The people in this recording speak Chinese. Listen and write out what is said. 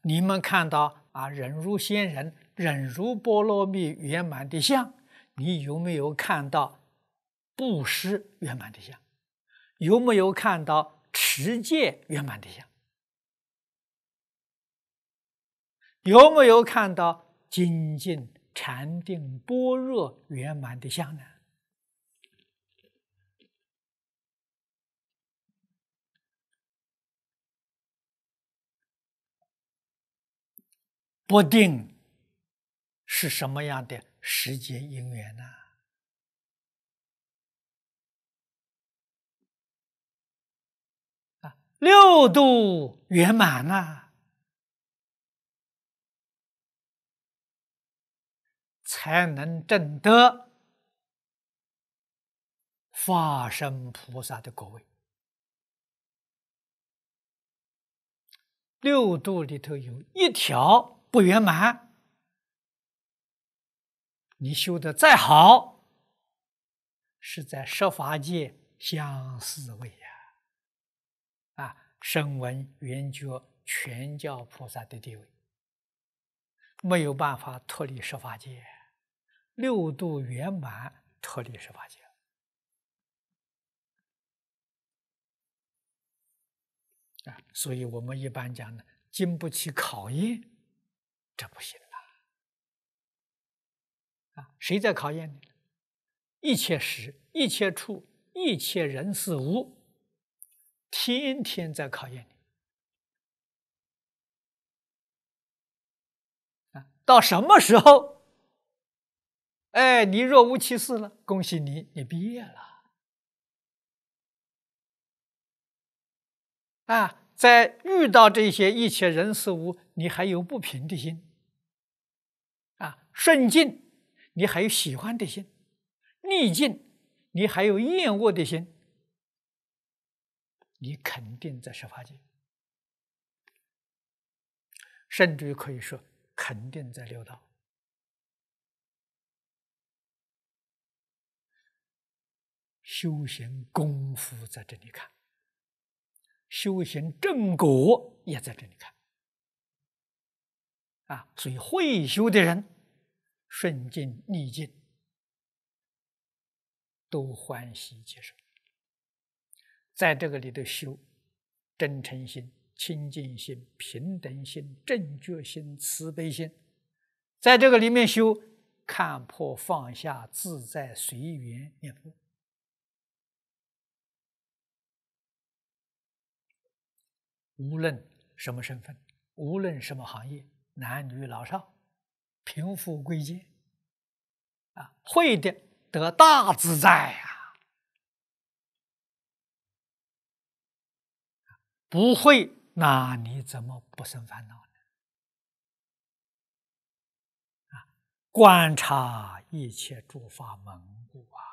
你们看到忍辱仙人、忍辱波罗蜜圆满的相，你有没有看到布施圆满的相？有没有看到持戒圆满的相？有没有看到精进、禅定、般若圆满的相呢？不定是什么样的时节因缘呢？六度圆满了，才能证得法身菩萨的果位。六度里头有一条不圆满，你修得再好，是在十法界相思位声闻、缘觉、全教菩萨的地位，没有办法脱离十法界。六度圆满，脱离十法界。所以我们一般讲呢，经不起考验，这不行了。谁在考验你？一切时、一切处、一切人事物，天天在考验你。到什么时候，你若无其事了，恭喜你，你毕业了。在遇到这些一切人事物，你还有不平的心，顺境你还有喜欢的心，逆境你还有厌恶的心，你肯定在十法界，甚至于可以说肯定在六道。修行功夫在这里看，修行正果也在这里看。所以会修的人，顺境逆境都欢喜接受，在这个里头修真诚心、清净心、平等心、正觉心、慈悲心，在这个里面修看破放下、自在随缘念佛。无论什么身份，无论什么行业，男女老少，贫富贵贱，会的得大自在不会，那你怎么不生烦恼呢？观察一切诸法门故